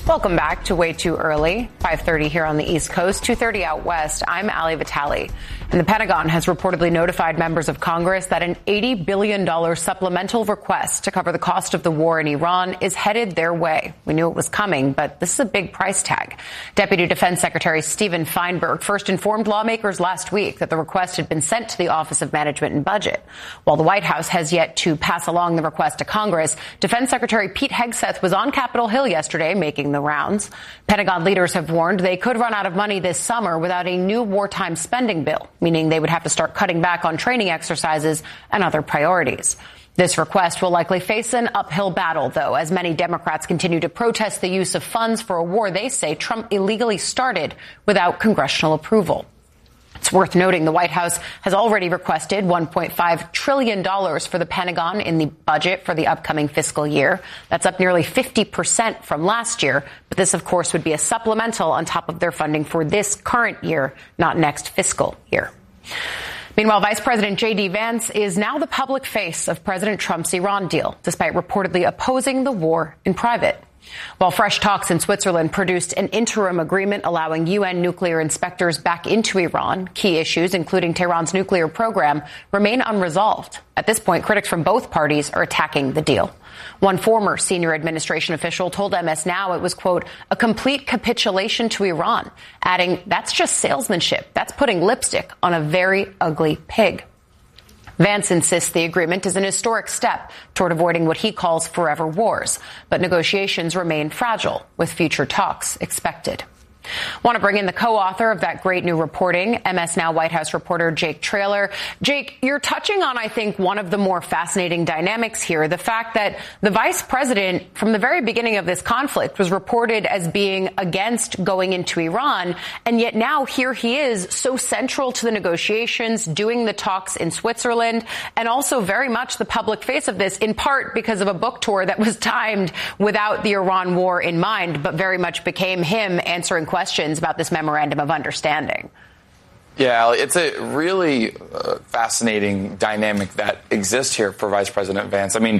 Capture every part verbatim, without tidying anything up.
Welcome back to Way Too Early, five thirty here on the East Coast, two thirty out west. I'm Ali Vitale. And the Pentagon has reportedly notified members of Congress that an eighty billion dollars supplemental request to cover the cost of the war in Iran is headed their way. We knew it was coming, but this is a big price tag. Deputy Defense Secretary Stephen Feinberg first informed lawmakers last week that the request had been sent to the Office of Management and Budget. While the White House has yet to pass along the request to Congress, Defense Secretary Pete Hegseth was on Capitol Hill yesterday making the rounds. Pentagon leaders have warned they could run out of money this summer without a new wartime spending bill, meaning they would have to start cutting back on training exercises and other priorities. This request will likely face an uphill battle, though, as many Democrats continue to protest the use of funds for a war they say Trump illegally started without congressional approval. It's worth noting the White House has already requested one point five trillion dollars for the Pentagon in the budget for the upcoming fiscal year. That's up nearly fifty percent from last year. But this, of course, would be a supplemental on top of their funding for this current year, not next fiscal year. Meanwhile, Vice President J D. Vance is now the public face of President Trump's Iran deal, despite reportedly opposing the war in private. While fresh talks in Switzerland produced an interim agreement allowing U N nuclear inspectors back into Iran, key issues, including Tehran's nuclear program, remain unresolved. At this point, critics from both parties are attacking the deal. One former senior administration official told M S Now it was, quote, a complete capitulation to Iran, adding, that's just salesmanship. That's putting lipstick on a very ugly pig. Vance insists the agreement is an historic step toward avoiding what he calls forever wars, but negotiations remain fragile, with future talks expected. Want to bring in the co-author of that great new reporting, M S Now White House reporter Jake Traylor. Jake, you're touching on, I think, one of the more fascinating dynamics here, the fact that the vice president, from the very beginning of this conflict, was reported as being against going into Iran, and yet now here he is, so central to the negotiations, doing the talks in Switzerland, and also very much the public face of this, in part because of a book tour that was timed without the Iran war in mind, but very much became him answering questions about this memorandum of understanding. Yeah, it's a really uh, fascinating dynamic that exists here for Vice President Vance. I mean,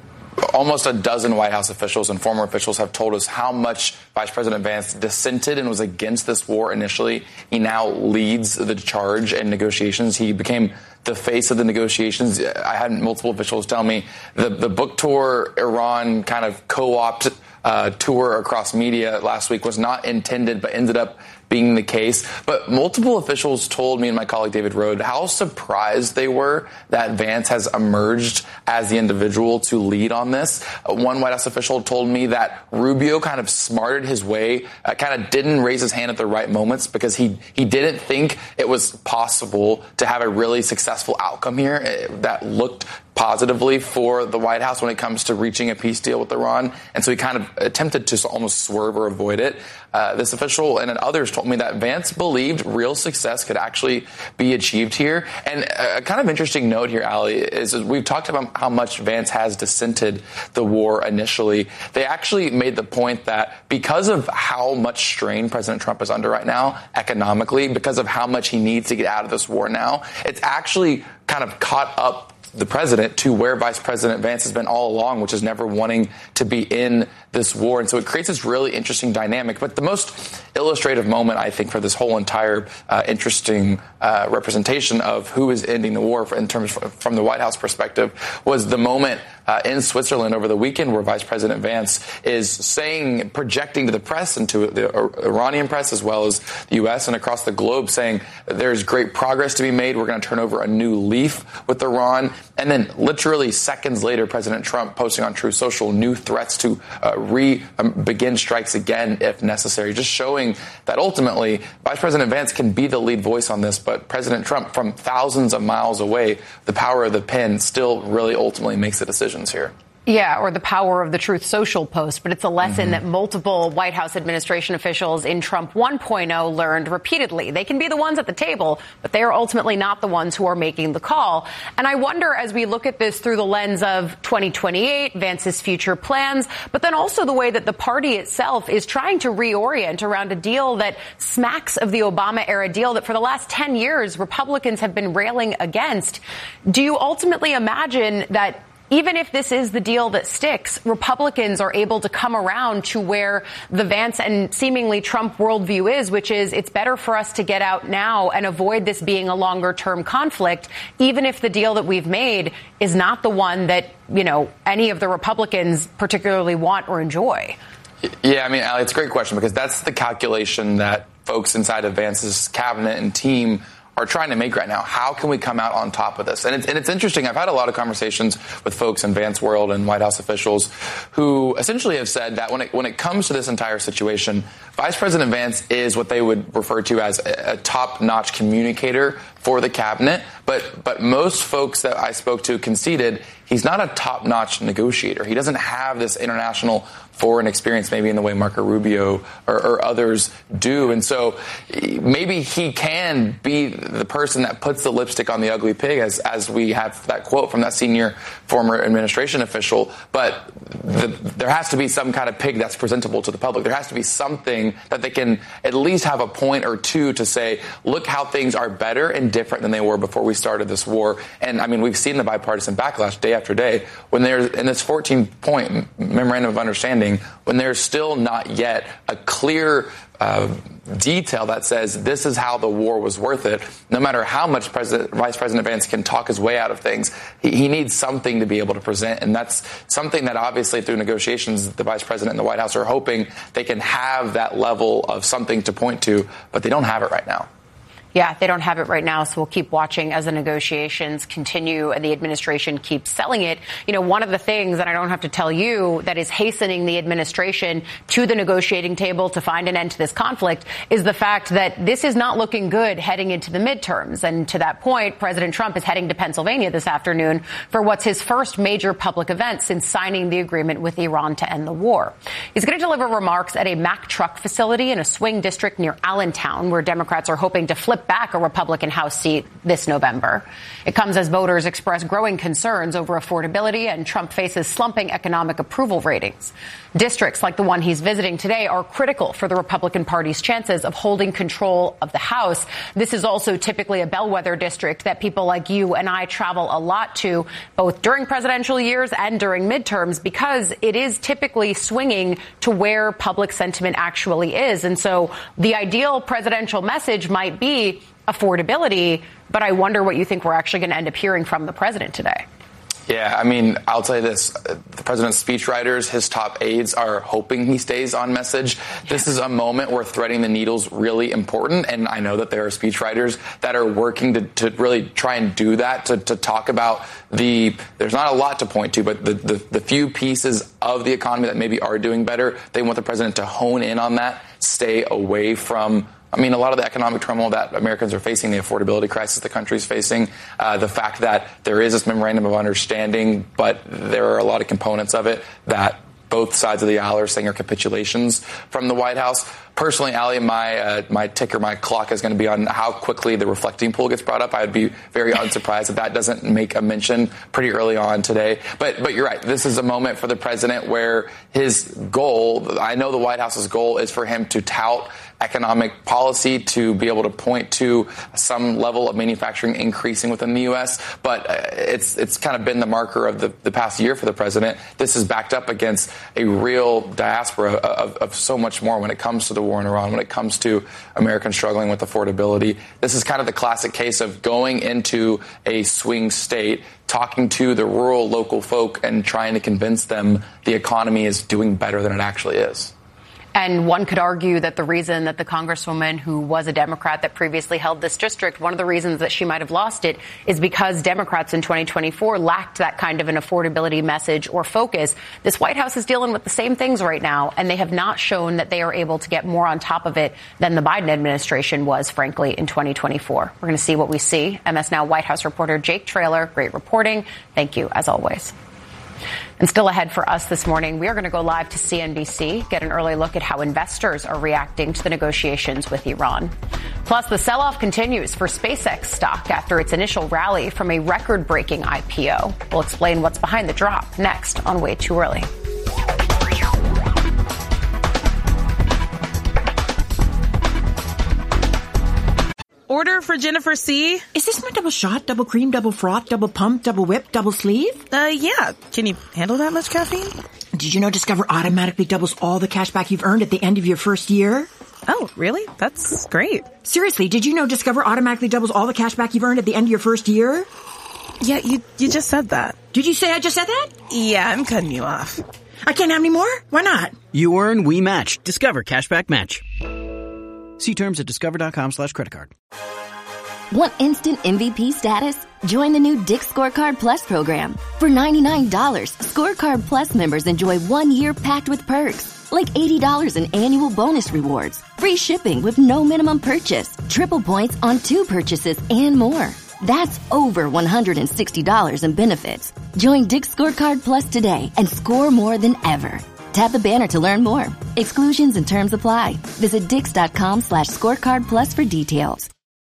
almost a dozen White House officials and former officials have told us how much Vice President Vance dissented and was against this war initially. He now leads the charge in negotiations. He became the face of the negotiations. I had multiple officials tell me the, the book tour, Iran kind of co-opt uh, tour across media last week was not intended, but ended up being the case. But multiple officials told me and my colleague David Rode how surprised they were that Vance has emerged as the individual to lead on this. Uh, one White House official told me that Rubio kind of smarted his way, uh, kind of didn't raise his hand at the right moments because he, he didn't think it was possible to have a really successful outcome here uh, that looked positively for the White House when it comes to reaching a peace deal with Iran. And so he kind of attempted to almost swerve or avoid it. Uh, this official and others told me that Vance believed real success could actually be achieved here. And a kind of interesting note here, Ali, is, is we've talked about how much Vance has dissented the war initially. They actually made the point that because of how much strain President Trump is under right now economically, because of how much he needs to get out of this war now, it's actually kind of caught up the president to where Vice President Vance has been all along, which is never wanting to be in this war. And so it creates this really interesting dynamic. But the most illustrative moment, I think, for this whole entire uh, interesting uh, representation of who is ending the war in terms of, from the White House perspective was the moment uh, in Switzerland over the weekend where Vice President Vance is saying, projecting to the press and to the Iranian press as well as the U S and across the globe, saying there's great progress to be made. We're going to turn over a new leaf with Iran. And then literally seconds later, President Trump posting on Truth Social new threats to uh, re um, begin strikes again if necessary, just showing that ultimately Vice President Vance can be the lead voice on this. But President Trump, from thousands of miles away, the power of the pen still really ultimately makes the decisions here. Yeah, or the power of the Truth Social post. But it's a lesson mm-hmm. that multiple White House administration officials in Trump one point oh learned repeatedly. They can be the ones at the table, but they are ultimately not the ones who are making the call. And I wonder, as we look at this through the lens of twenty twenty-eight, Vance's future plans, but then also the way that the party itself is trying to reorient around a deal that smacks of the Obama-era deal that for the last ten years Republicans have been railing against. Do you ultimately imagine that even if this is the deal that sticks, Republicans are able to come around to where the Vance and seemingly Trump worldview is, which is it's better for us to get out now and avoid this being a longer term conflict, even if the deal that we've made is not the one that, you know, any of the Republicans particularly want or enjoy. Yeah, I mean, Allie, it's a great question because that's the calculation that folks inside of Vance's cabinet and team are trying to make right now. How can we come out on top of this? And it's, and it's interesting. I've had a lot of conversations with folks in Vance world and White House officials who essentially have said that when it, when it comes to this entire situation, Vice President Vance is what they would refer to as a, a top-notch communicator for the cabinet. But, but most folks that I spoke to conceded he's not a top-notch negotiator. He doesn't have this international foreign experience, maybe in the way Marco Rubio or, or others do. And so maybe he can be the person that puts the lipstick on the ugly pig, as, as we have that quote from that senior former administration official. But the, there has to be some kind of pig that's presentable to the public. There has to be something that they can at least have a point or two to say, look how things are better and different than they were before we started this war. And I mean, we've seen the bipartisan backlash day after day when there's in this fourteen point memorandum of understanding, when there's still not yet a clear uh, detail that says this is how the war was worth it. No matter how much President, Vice President Vance can talk his way out of things, he, he needs something to be able to present. And that's something that obviously through negotiations, the Vice President and the White House are hoping they can have that level of something to point to, but they don't have it right now. Yeah, they don't have it right now, so we'll keep watching as the negotiations continue and the administration keeps selling it. You know, one of the things that I don't have to tell you that is hastening the administration to the negotiating table to find an end to this conflict is the fact that this is not looking good heading into the midterms. And to that point, President Trump is heading to Pennsylvania this afternoon for what's his first major public event since signing the agreement with Iran to end the war. He's going to deliver remarks at a Mack truck facility in a swing district near Allentown, where Democrats are hoping to flip back a Republican House seat this November. It comes as voters express growing concerns over affordability and Trump faces slumping economic approval ratings. Districts like the one he's visiting today are critical for the Republican Party's chances of holding control of the House. This is also typically a bellwether district that people like you and I travel a lot to, both during presidential years and during midterms, because it is typically swinging to where public sentiment actually is. And so the ideal presidential message might be affordability, but I wonder what you think we're actually going to end up hearing from the president today. Yeah, I mean, I'll tell you this. The president's speechwriters, his top aides are hoping he stays on message. Yeah. This is a moment where threading the needle is really important. And I know that there are speechwriters that are working to, to really try and do that, to, to talk about the, there's not a lot to point to, but the, the, the few pieces of the economy that maybe are doing better. They want the president to hone in on that, stay away from I mean, a lot of the economic turmoil that Americans are facing, the affordability crisis the country is facing, uh, the fact that there is this memorandum of understanding, but there are a lot of components of it that both sides of the aisle are saying are capitulations from the White House. Personally, Allie, my uh, my ticker, my clock is going to be on how quickly the reflecting pool gets brought up. I would be very unsurprised if that doesn't make a mention pretty early on today. But but you're right. This is a moment for the president where his goal, I know the White House's goal, is for him to tout economic policy, to be able to point to some level of manufacturing increasing within the U S. But it's it's kind of been the marker of the, the past year for the president. This is backed up against a real diaspora of, of so much more when it comes to the war in Iran, when it comes to Americans struggling with affordability. This is kind of the classic case of going into a swing state, talking to the rural local folk and trying to convince them the economy is doing better than it actually is. And one could argue that the reason that the congresswoman who was a Democrat that previously held this district, one of the reasons that she might have lost it is because Democrats in twenty twenty-four lacked that kind of an affordability message or focus. This White House is dealing with the same things right now, and they have not shown that they are able to get more on top of it than the Biden administration was, frankly, in twenty twenty-four. We're going to see what we see. M S Now White House reporter Jake Traylor, great reporting. Thank you, as always. And still ahead for us this morning, we are going to go live to C N B C, get an early look at how investors are reacting to the negotiations with Iran. Plus, the sell-off continues for SpaceX stock after its initial rally from a record-breaking I P O. We'll explain what's behind the drop next on Way Too Early. order for Jennifer C. Is this my double shot, double cream, double froth, double pump, double whip, double sleeve? Uh, yeah. Can you handle that much caffeine? Did you know Discover automatically doubles all the cash back you've earned at the end of your first year? Oh, really? That's great. Seriously, did you know Discover automatically doubles all the cash back you've earned at the end of your first year? Yeah, you you just said that. Did you say I just said that? Yeah, I'm cutting you off. I can't have any more? Why not? You earn, we match. Discover Cashback Match. See terms at discover.com slash credit card. Want instant M V P status? Join the new Dick's Scorecard Plus program. For ninety-nine dollars, Scorecard Plus members enjoy one year packed with perks, like eighty dollars in annual bonus rewards, free shipping with no minimum purchase, triple points on two purchases, and more. That's over one hundred sixty dollars in benefits. Join Dick's Scorecard Plus today and score more than ever. Tap the banner to learn more. Exclusions and terms apply. Visit dix.com slash scorecard plus for details.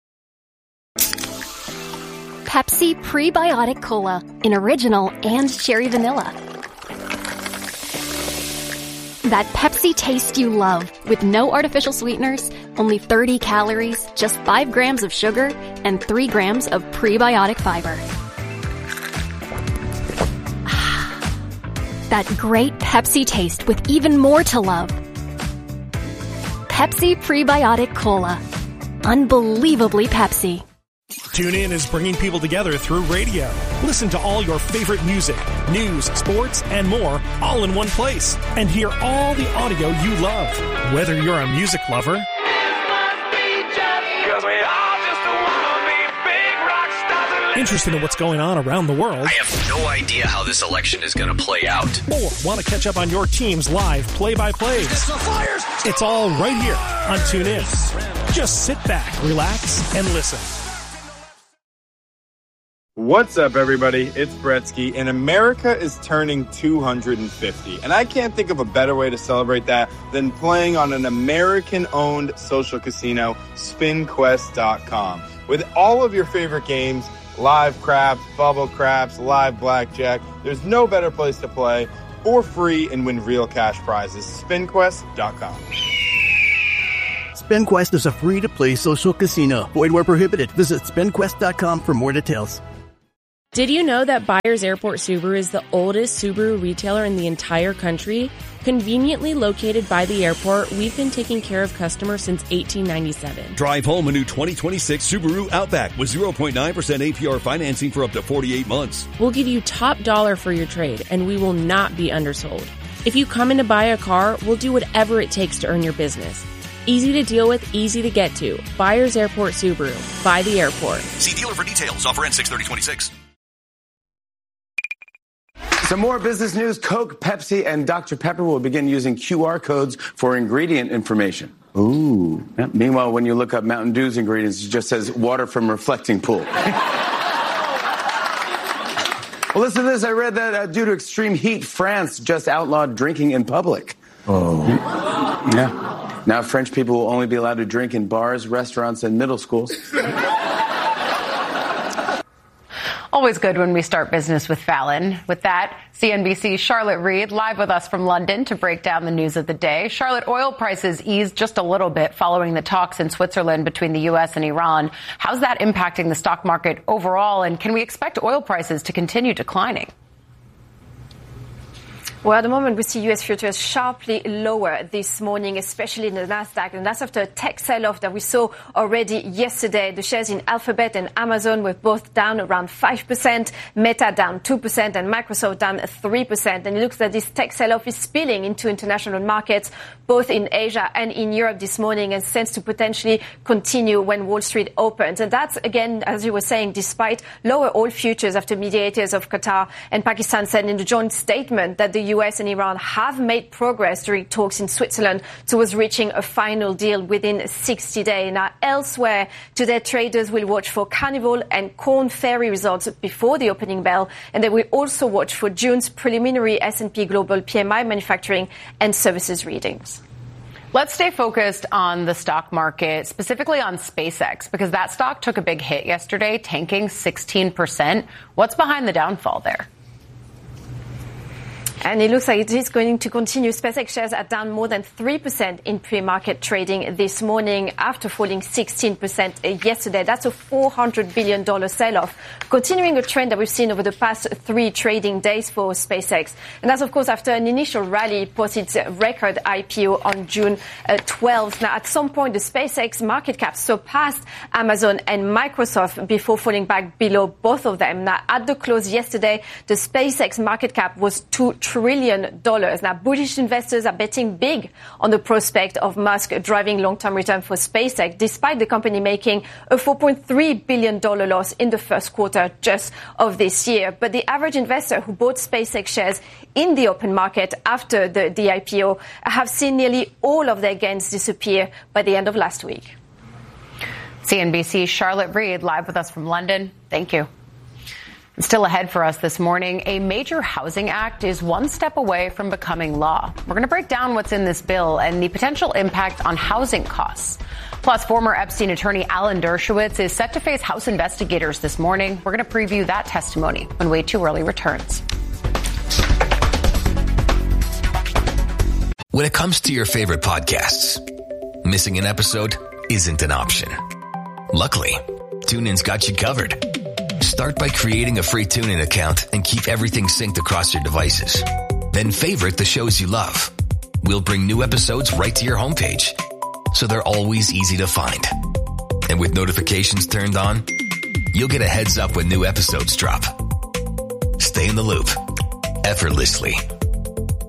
Pepsi Prebiotic Cola in original and cherry vanilla. That Pepsi taste you love with no artificial sweeteners, only thirty calories, just five grams of sugar, and three grams of prebiotic fiber. That great Pepsi taste with even more to love. Pepsi Prebiotic Cola. Unbelievably Pepsi. TuneIn is bringing people together through radio. Listen to all your favorite music, news, sports, and more all in one place. And hear all the audio you love. Whether you're a music lover interested in what's going on around the world, I have no idea how this election is going to play out, or want to catch up on your team's live play-by-plays. It's all right here on TuneIn. Just sit back, relax, and listen. What's up, everybody? It's Bretsky, and America is turning two hundred fifty. And I can't think of a better way to celebrate that than playing on an American-owned social casino, spin quest dot com. With all of your favorite games, live craps, bubble craps, live blackjack, there's no better place to play for free and win real cash prizes. spin quest dot com. SpinQuest is a free-to-play social casino. Void where prohibited. Visit spin quest dot com for more details. Did you know that Byers Airport Subaru is the oldest Subaru retailer in the entire country? Conveniently located by the airport, we've been taking care of customers since eighteen ninety-seven. Drive home a new twenty twenty-six Subaru Outback with zero point nine percent A P R financing for up to forty-eight months. We'll give you top dollar for your trade, and we will not be undersold. If you come in to buy a car, we'll do whatever it takes to earn your business. Easy to deal with, easy to get to. Byers Airport Subaru. By the airport. See dealer for details. Offer ends six thirty twenty-six. Some more business news. Coke, Pepsi, and Doctor Pepper will begin using Q R codes for ingredient information. Ooh. Yeah. Meanwhile, when you look up Mountain Dew's ingredients, it just says water from reflecting pool. Well, listen to this. I read that uh, due to extreme heat, France just outlawed drinking in public. Oh. Yeah. Now French people will only be allowed to drink in bars, restaurants, and middle schools. Always good when we start business with Fallon. With that, C N B C's Charlotte Reed live with us from London to break down the news of the day. Charlotte, oil prices eased just a little bit following the talks in Switzerland between the U S and Iran. How's that impacting the stock market overall, and can we expect oil prices to continue declining? Well, at the moment, we see U S futures sharply lower this morning, especially in the Nasdaq. And that's after a tech sell-off that we saw already yesterday. The shares in Alphabet and Amazon were both down around five percent, Meta down two percent, and Microsoft down three percent. And it looks like this tech sell-off is spilling into international markets, both in Asia and in Europe this morning, and stands to potentially continue when Wall Street opens. And that's, again, as you were saying, despite lower oil futures after mediators of Qatar and Pakistan said in the joint statement that the U S and Iran have made progress during talks in Switzerland towards reaching a final deal within sixty days. Now, elsewhere, today traders will watch for Carnival and Corn Ferry results before the opening bell, and they will also watch for June's preliminary S and P Global P M I manufacturing and services readings. Let's stay focused on the stock market, specifically on SpaceX, because that stock took a big hit yesterday, tanking sixteen percent. What's behind the downfall there? And it looks like it is going to continue. SpaceX shares are down more than three percent in pre-market trading this morning after falling sixteen percent yesterday. That's a four hundred billion dollars sell-off, continuing a trend that we've seen over the past three trading days for SpaceX. And that's, of course, after an initial rally post its record I P O on June twelfth. Now, at some point, the SpaceX market cap surpassed Amazon and Microsoft before falling back below both of them. Now, at the close yesterday, the SpaceX market cap was two trillion dollars. Now, bullish investors are betting big on the prospect of Musk driving long-term return for SpaceX, despite the company making a four point three billion dollars loss in the first quarter just of this year. But the average investor who bought SpaceX shares in the open market after the, the I P O have seen nearly all of their gains disappear by the end of last week. C N B C's Charlotte Reed live with us from London. Thank you. Still ahead for us this morning, a major housing act is one step away from becoming law. We're going to break down what's in this bill and the potential impact on housing costs. Plus, former Epstein attorney Alan Dershowitz is set to face House investigators this morning. We're going to preview that testimony when Way Too Early returns. When it comes to your favorite podcasts, missing an episode isn't an option. Luckily, TuneIn's got you covered. Start by creating a free TuneIn account and keep everything synced across your devices. Then favorite the shows you love. We'll bring new episodes right to your homepage, so they're always easy to find. And with notifications turned on, you'll get a heads up when new episodes drop. Stay in the loop effortlessly